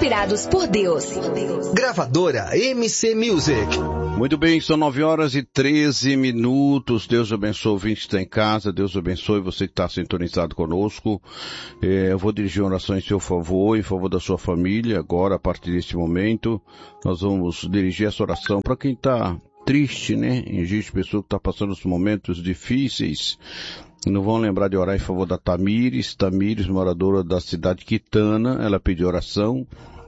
inspirados por Deus. Gravadora MC Music. Muito bem, são 9h13. Deus abençoe o ouvinte que está em casa. Deus abençoe você que está sintonizado conosco. Eu vou dirigir uma oração em seu favor, em favor da sua família. Agora, a partir deste momento, nós vamos dirigir essa oração para quem está triste, né? Existe pessoa que está passando os momentos difíceis. Não vão lembrar de orar em favor da Tamires, moradora da cidade de Quitana. Ela pediu oração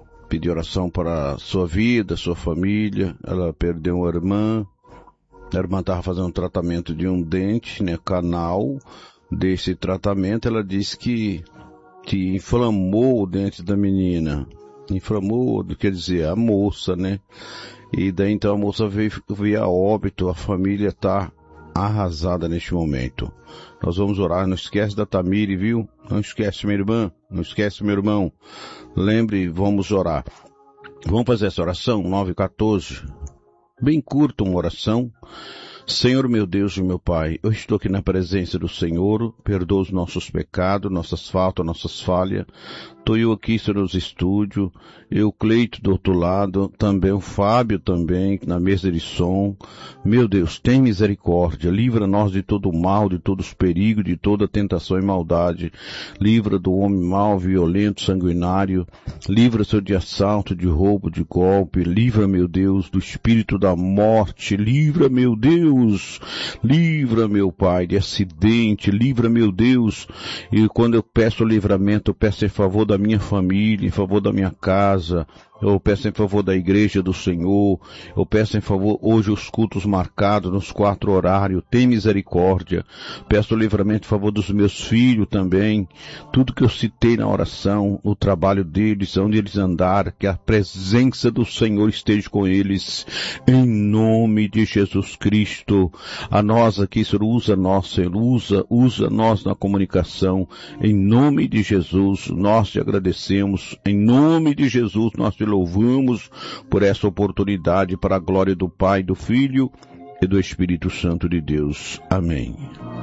para a sua vida, sua família. Ela perdeu uma irmã. A irmã estava fazendo um tratamento de um dente, né, canal. Desse tratamento, ela disse que inflamou o dente da menina. Inflamou, quer dizer, a moça, né? E daí então a moça veio a óbito, a família está arrasada neste momento. Nós vamos orar, não esquece da Tamire, viu? Não esquece minha irmã, não esquece meu irmão. Lembre, vamos orar. Vamos fazer essa oração, 9h14. Bem curta uma oração. Senhor meu Deus e meu Pai, eu estou aqui na presença do Senhor, perdoa os nossos pecados, nossas faltas, nossas falhas. Estou eu aqui, Senhor, nos estúdios, eu, Cleito, do outro lado, também o Fábio também, na mesa de som. Meu Deus, tem misericórdia, livra-nós de todo o mal, de todos os perigos, de toda tentação e maldade. Livra do homem mau, violento, sanguinário. Livra, Senhor, de assalto, de roubo, de golpe. Livra, meu Deus, do espírito da morte. Livra, meu Deus. Livra, meu Pai, de acidente. Livra, meu Deus. E quando eu peço livramento, eu peço em favor da minha família, em favor da minha casa. Eu peço em favor da igreja do Senhor. Eu peço em favor, hoje, os cultos marcados nos 4 horários. Tem misericórdia. Peço livramento em favor dos meus filhos também. Tudo que eu citei na oração, o trabalho deles, onde eles andaram, que a presença do Senhor esteja com eles. Em nome de Jesus Cristo. A nós aqui, Senhor, usa nós, Senhor. Usa nós na comunicação. Em nome de Jesus, nós te agradecemos. Em nome de Jesus, nós te louvamos por essa oportunidade, para a glória do Pai, do Filho e do Espírito Santo de Deus. Amém.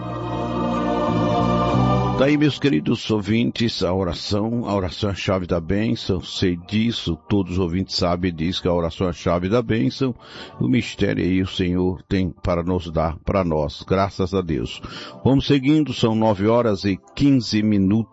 Daí, meus queridos ouvintes, a oração é a chave da bênção. Sei disso, todos os ouvintes sabem disso, que a oração é a chave da bênção. O mistério aí o Senhor tem para nos dar, para nós, graças a Deus. Vamos seguindo, são 9h15.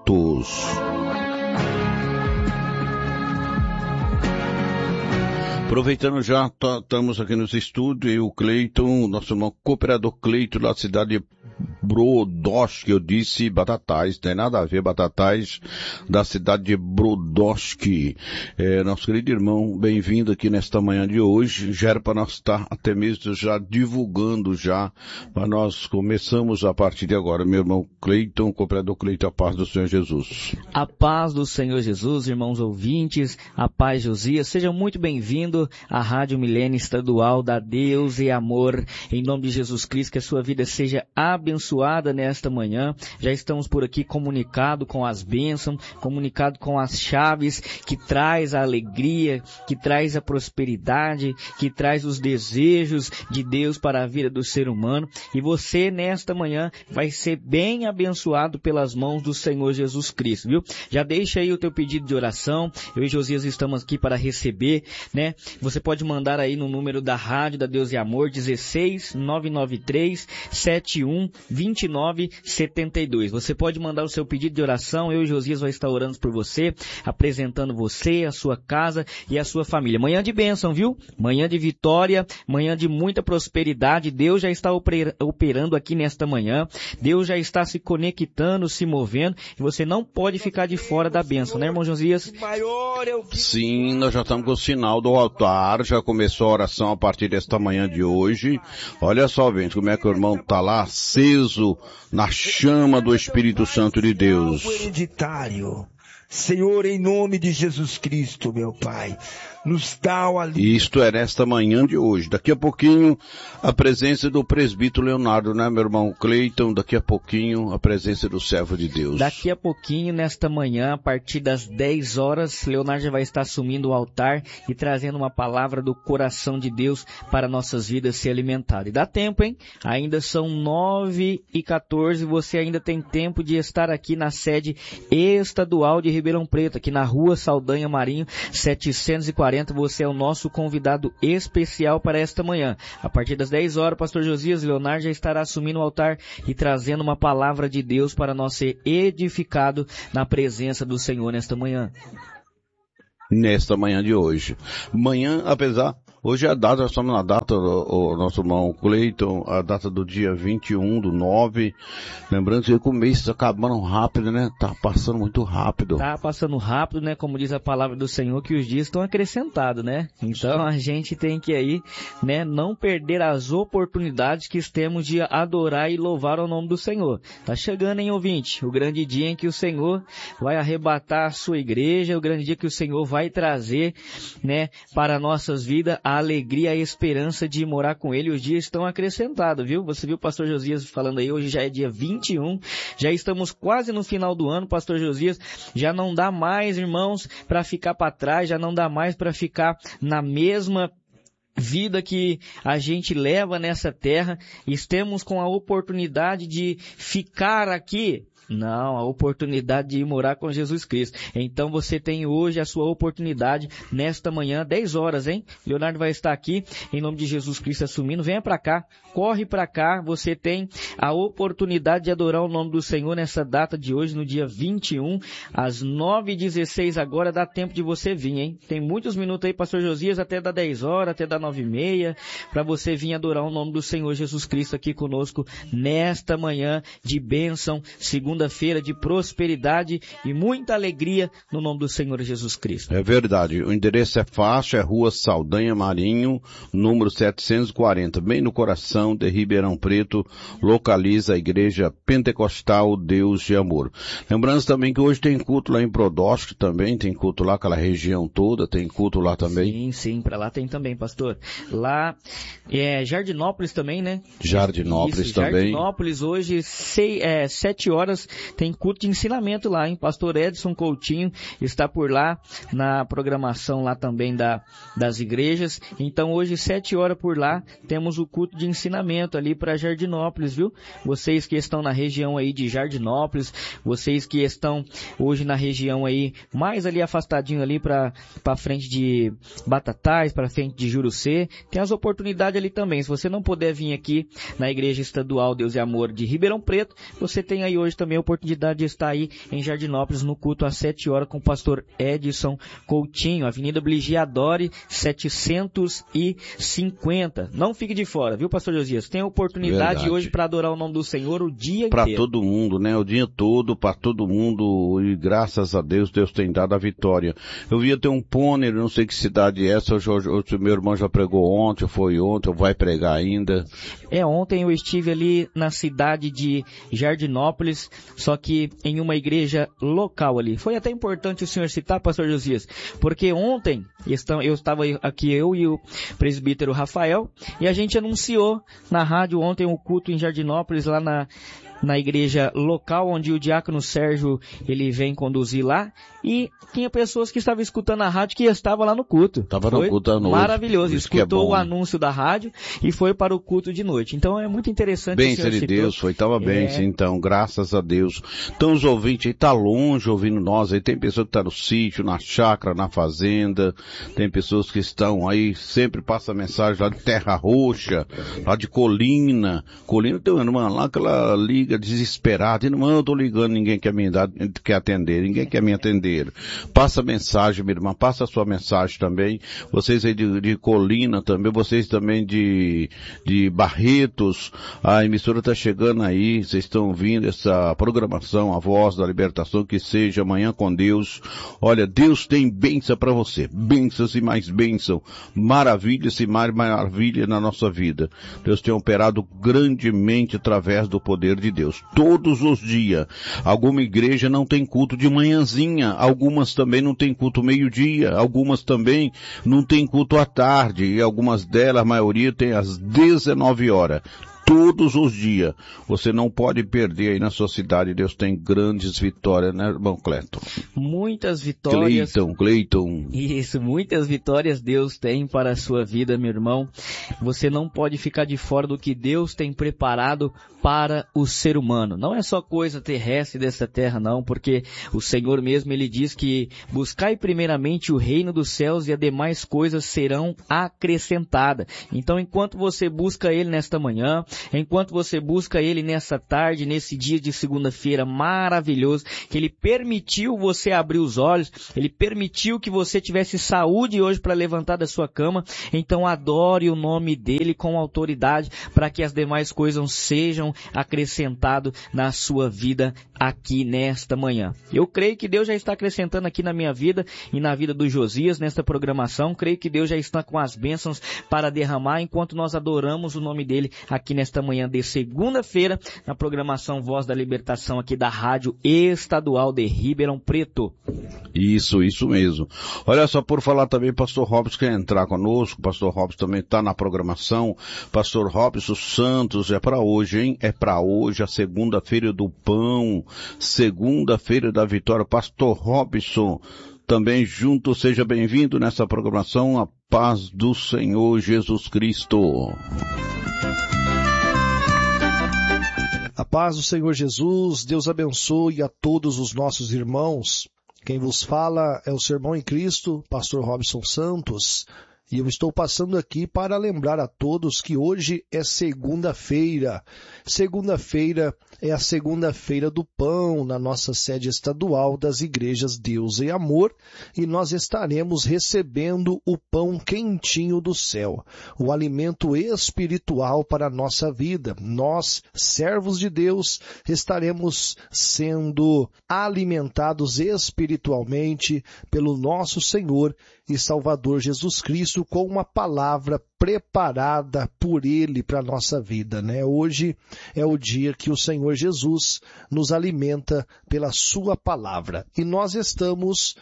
Aproveitando já, estamos aqui nos estúdios, e o Cleiton, nosso irmão cooperador Cleiton, da cidade de Brodowski, eu disse Batatais, não tem nada a ver, Batatais, da cidade de Brodowski. Nosso querido irmão, bem-vindo aqui nesta manhã de hoje. Já era para nós estar até mesmo já divulgando já, para nós começamos a partir de agora. Meu irmão Cleiton, cooperador Cleiton, a paz do Senhor Jesus. A paz do Senhor Jesus, irmãos ouvintes, a paz Josias, sejam muito bem-vindos à Rádio Milênio Estadual da Deus e Amor, em nome de Jesus Cristo, que a sua vida seja abençoada nesta manhã. Já estamos por aqui comunicado com as bênçãos, comunicado com as chaves que traz a alegria, que traz a prosperidade, que traz os desejos de Deus para a vida do ser humano. E você nesta manhã vai ser bem abençoado pelas mãos do Senhor Jesus Cristo, viu? Já deixa aí o teu pedido de oração. Eu e Josias estamos aqui para receber, né? Você pode mandar aí no número da Rádio da Deus e Amor, 16-993-71-29-72. Você pode mandar o seu pedido de oração. Eu e Josias vai estar orando por você, apresentando você, a sua casa e a sua família. Manhã de bênção, viu? Manhã de vitória, manhã de muita prosperidade. Deus já está operando aqui nesta manhã. Deus já está se conectando, se movendo. E você não pode ficar de fora da bênção, né, irmão Josias? Sim, nós já estamos com o sinal do altar. Já começou a oração a partir desta manhã de hoje. Olha só, gente, como é que o irmão está lá aceso na chama do Espírito Santo de Deus. Hereditário. Senhor, em nome de Jesus Cristo, meu Pai, nos dá o alívio. Isto é nesta manhã de hoje. Daqui a pouquinho, a presença do presbítero Leonardo, né, meu irmão Cleiton? Daqui a pouquinho, a presença do servo de Deus. Daqui a pouquinho, nesta manhã, a partir das 10 horas, Leonardo já vai estar assumindo o altar e trazendo uma palavra do coração de Deus para nossas vidas ser alimentadas. E dá tempo, hein? Ainda são 9h14, você ainda tem tempo de estar aqui na sede estadual de Ribeirão Preto, aqui na Rua Saldanha Marinho, 740. Você é o nosso convidado especial para esta manhã. A partir das 10 horas, pastor Josias Leonardo já estará assumindo o altar e trazendo uma palavra de Deus para nós ser edificado na presença do Senhor nesta manhã. Nesta manhã de hoje. Manhã, hoje é a data, nós estamos na data, o nosso irmão Cleiton, a data do dia 21/9. Lembrando que o mês está acabando rápido, né? Tá passando muito rápido. Tá passando rápido, né? Como diz a palavra do Senhor, que os dias estão acrescentados, né? Então a gente tem que aí, né, não perder as oportunidades que temos de adorar e louvar o nome do Senhor. Tá chegando, hein, ouvinte? O grande dia em que o Senhor vai arrebatar a sua igreja, o grande dia que o Senhor vai trazer, né, para nossas vidas a alegria, a esperança de morar com Ele. Os dias estão acrescentados, viu? Você viu o pastor Josias falando aí, hoje já é dia 21, já estamos quase no final do ano, pastor Josias, já não dá mais, irmãos, para ficar para trás, já não dá mais para ficar na mesma vida que a gente leva nessa terra. Estamos com a oportunidade de ficar aqui. Não, a oportunidade de ir morar com Jesus Cristo. Então você tem hoje a sua oportunidade nesta manhã, 10 horas, hein? Leonardo vai estar aqui, em nome de Jesus Cristo assumindo. Venha para cá, corre para cá. Você tem a oportunidade de adorar o nome do Senhor nessa data de hoje, no dia 21, às 9h16 agora. Dá tempo de você vir, hein? Tem muitos minutos aí, pastor Josias, até dar 10 horas, até dar 9h30, para você vir adorar o nome do Senhor Jesus Cristo aqui conosco nesta manhã de bênção, segunda-feira de prosperidade e muita alegria no nome do Senhor Jesus Cristo. É verdade. O endereço é fácil, é Rua Saldanha Marinho, número 740, bem no coração de Ribeirão Preto, localiza a Igreja Pentecostal Deus de Amor. Lembrando também que hoje tem culto lá em Prodóstico também, tem culto lá, aquela região toda, tem culto lá também. Sim, para lá tem também, pastor. Lá é Jardinópolis também, né? Jardinópolis Isso, também. Jardinópolis hoje, 7 horas, tem culto de ensinamento lá, hein? Pastor Edson Coutinho está por lá, na programação lá também das igrejas. Então hoje, 7 horas por lá, temos o culto de ensinamento ali para Jardinópolis, viu? Vocês que estão na região aí de Jardinópolis, vocês que estão hoje na região aí, mais ali afastadinho ali para frente de Batatais, para frente de Jurucê, tem as oportunidades ali também. Se você não puder vir aqui na Igreja Estadual Deus e Amor de Ribeirão Preto, você tem aí hoje também a oportunidade de estar aí em Jardinópolis no culto às 7 horas com o pastor Edson Coutinho, Avenida Bligiadori 750. Não fique de fora, viu, pastor Josias? Tem a oportunidade hoje para adorar o nome do Senhor o dia inteiro. Para todo mundo, né? O dia todo, para todo mundo, e graças a Deus, Deus tem dado a vitória. Eu vi até um pônei, não sei que cidade é essa, o meu irmão já pregou ontem, ou vai pregar ainda. Ontem eu estive ali na cidade de Jardinópolis, só que em uma igreja local ali. Foi até importante o senhor citar, pastor Josias, porque ontem eu estava aqui, eu e o presbítero Rafael, e a gente anunciou na rádio ontem o culto em Jardinópolis, lá na igreja local, onde o diácono Sérgio, ele vem conduzir lá, e tinha pessoas que estavam escutando a rádio que estavam lá no culto. Estava no culto à noite. Maravilhoso, escutou o anúncio da rádio e foi para o culto de noite. Então é muito interessante. Bênção de Deus, estava bem, então, graças a Deus. Então os ouvintes aí tá longe ouvindo nós, aí tem pessoa que tá no sítio, na chácara, na fazenda, tem pessoas que estão aí, sempre passa mensagem lá de Terra Roxa, lá de Colina tem uma irmã lá que ela liga desesperada, irmã, eu tô ligando, ninguém quer atender, ninguém quer me atender. Passa mensagem, minha irmã, passa a sua mensagem também. Vocês aí de Colina também, vocês também de Barretos, a emissora tá chegando aí, vocês estão ouvindo essa programação, a Voz da Libertação, que seja Amanhã com Deus. Olha, Deus tem bênção para você, bênçãos e mais bênção, maravilhas e mais maravilha na nossa vida. Deus tem operado grandemente através do poder de Deus. Todos os dias, alguma igreja não tem culto de manhãzinha, algumas também não tem culto meio-dia, algumas também não tem culto à tarde, e algumas delas, a maioria, tem às 19 horas. todos os dias. Você não pode perder aí na sua cidade. Deus tem grandes vitórias, né, irmão Cleiton? Muitas vitórias. Cleiton. Isso, muitas vitórias Deus tem para a sua vida, meu irmão. Você não pode ficar de fora do que Deus tem preparado para o ser humano. Não é só coisa terrestre dessa terra, não, porque o Senhor mesmo, Ele diz que buscai primeiramente o reino dos céus e as demais coisas serão acrescentadas. Então, enquanto você busca Ele nesta manhã, enquanto você busca Ele nessa tarde, nesse dia de segunda-feira maravilhoso, que Ele permitiu você abrir os olhos, Ele permitiu que você tivesse saúde hoje para levantar da sua cama, então adore o nome dEle com autoridade para que as demais coisas sejam acrescentadas na sua vida aqui nesta manhã. Eu creio que Deus já está acrescentando aqui na minha vida e na vida do Josias nesta programação. Creio que Deus já está com as bênçãos para derramar enquanto nós adoramos o nome dEle aqui nesta manhã de segunda-feira na programação Voz da Libertação aqui da Rádio Estadual de Ribeirão Preto. Isso mesmo. Olha só, por falar também, Pastor Robson quer entrar conosco. Pastor Robson também está na programação. Pastor Robson Santos, é para hoje, hein? É para hoje, a segunda-feira do pão, segunda-feira da vitória. Pastor Robson, também junto, seja bem-vindo nessa programação. A paz do Senhor Jesus Cristo. A paz do Senhor Jesus, Deus abençoe a todos os nossos irmãos. Quem vos fala é o seu irmão em Cristo, Pastor Robson Santos. E eu estou passando aqui para lembrar a todos que hoje é segunda-feira. Segunda-feira é a segunda-feira do pão na nossa sede estadual das igrejas Deus e Amor. E nós estaremos recebendo o pão quentinho do céu, o alimento espiritual para a nossa vida. Nós, servos de Deus, estaremos sendo alimentados espiritualmente pelo nosso Senhor e Salvador Jesus Cristo, com uma palavra preparada por Ele para a nossa vida, né? Hoje é o dia que o Senhor Jesus nos alimenta pela sua palavra. E nós estamos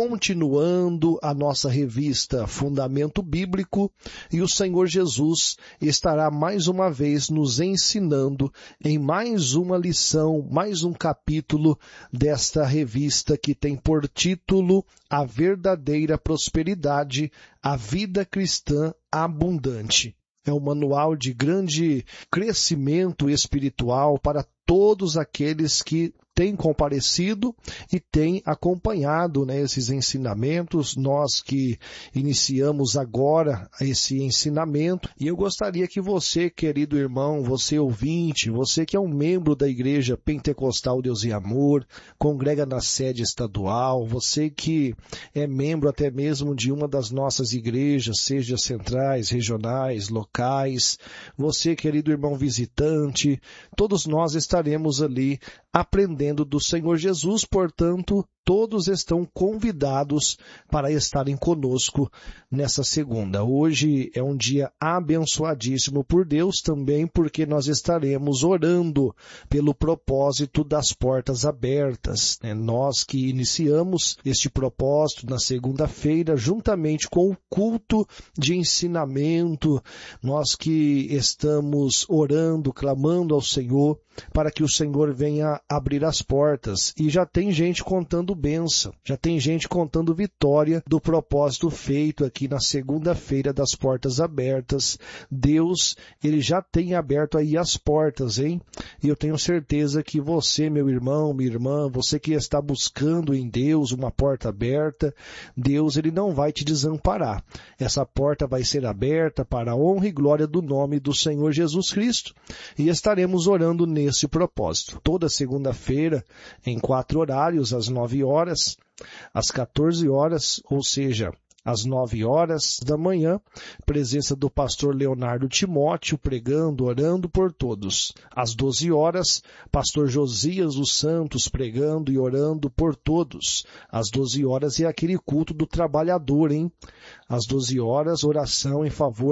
continuando a nossa revista Fundamento Bíblico e o Senhor Jesus estará mais uma vez nos ensinando em mais uma lição, mais um capítulo desta revista que tem por título A Verdadeira Prosperidade, a Vida Cristã Abundante. É um manual de grande crescimento espiritual para todos aqueles que têm comparecido e têm acompanhado, né, esses ensinamentos, nós que iniciamos agora esse ensinamento. E eu gostaria que você, querido irmão, você ouvinte, você que é um membro da Igreja Pentecostal Deus e Amor, congrega na sede estadual, você que é membro até mesmo de uma das nossas igrejas, seja centrais, regionais, locais, você, querido irmão visitante, todos nós estaremos ali aprendendo do Senhor Jesus, portanto, todos estão convidados para estarem conosco nessa segunda. Hoje é um dia abençoadíssimo por Deus também, porque nós estaremos orando pelo propósito das portas abertas. É nós que iniciamos este propósito na segunda-feira, juntamente com o culto de ensinamento, nós que estamos orando, clamando ao Senhor, para que o Senhor venha abrir as portas. E já tem gente contando bênção, já tem gente contando vitória do propósito feito aqui na segunda-feira das portas abertas. Deus, Ele já tem aberto aí as portas, hein? E eu tenho certeza que você, meu irmão, minha irmã, você que está buscando em Deus uma porta aberta, Deus, Ele não vai te desamparar. Essa porta vai ser aberta para a honra e glória do nome do Senhor Jesus Cristo. E estaremos orando nesse propósito. Toda segunda-feira, em 4 horários, às 9 horas, às 14 horas, ou seja, às 9 horas da manhã, presença do pastor Leonardo Timóteo, pregando, orando por todos. Às 12 horas, pastor Josias dos Santos, pregando e orando por todos. Às 12 horas é aquele culto do trabalhador, hein? Às 12 horas, oração em favor de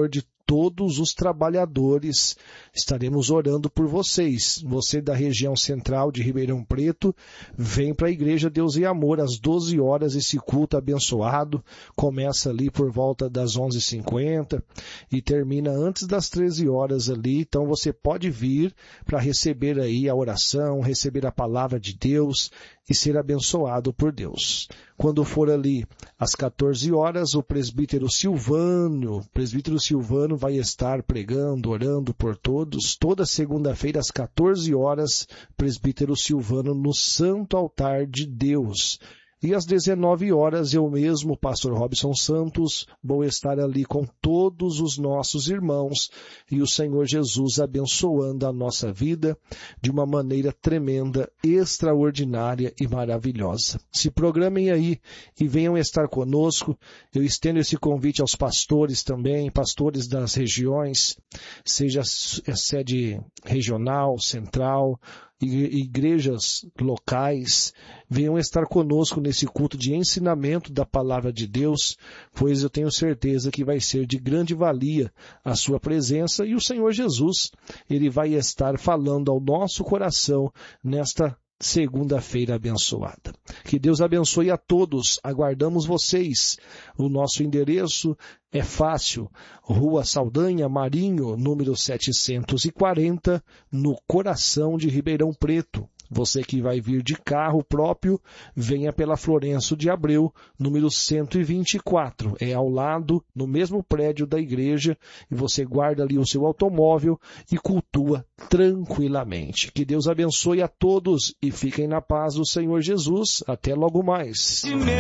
todos os trabalhadores. Estaremos orando por vocês. Você da região central de Ribeirão Preto, vem para a Igreja Deus e Amor às 12 horas, esse culto abençoado. Começa ali por volta das 11h50 e termina antes das 13 horas ali. Então você pode vir para receber aí a oração, receber a palavra de Deus e ser abençoado por Deus. Quando for ali às 14 horas, o presbítero Silvano vai estar pregando, orando por todos. Toda segunda-feira às 14 horas, presbítero Silvano no Santo Altar de Deus. E às 19 horas, eu mesmo, pastor Robson Santos, vou estar ali com todos os nossos irmãos e o Senhor Jesus abençoando a nossa vida de uma maneira tremenda, extraordinária e maravilhosa. Se programem aí e venham estar conosco. Eu estendo esse convite aos pastores também, pastores das regiões, seja sede regional, central, igrejas locais, venham estar conosco nesse culto de ensinamento da palavra de Deus, pois eu tenho certeza que vai ser de grande valia a sua presença e o Senhor Jesus, ele vai estar falando ao nosso coração nesta segunda-feira abençoada. Que Deus abençoe a todos. Aguardamos vocês. O nosso endereço é fácil. Rua Saldanha Marinho, número 740, no coração de Ribeirão Preto. Você que vai vir de carro próprio, venha pela Florencio de Abreu, número 124. É ao lado, no mesmo prédio da igreja, e você guarda ali o seu automóvel e cultua tranquilamente. Que Deus abençoe a todos e fiquem na paz do Senhor Jesus. Até logo mais.